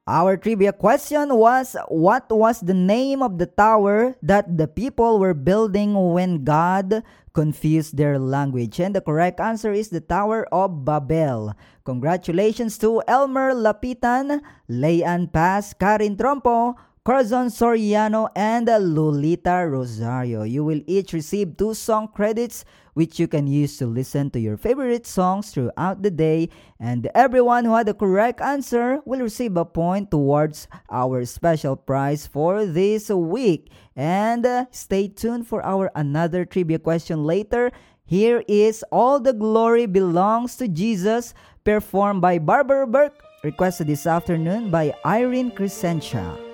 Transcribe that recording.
Our trivia question was, what was the name of the tower that the people were building when God confused their language? And the correct answer is the Tower of Babel. Congratulations to Elmer Lapitan, Leyan Paz, Karin Trompo, Corazon Soriano, and Lolita Rosario. You will each receive 2 song credits which you can use to listen to your favorite songs throughout the day. And everyone who had the correct answer will receive a point towards our special prize for this week. And stay tuned for our another trivia question later. Here is All the Glory Belongs to Jesus, performed by Barbara Burke, requested this afternoon by Irene Crescentia.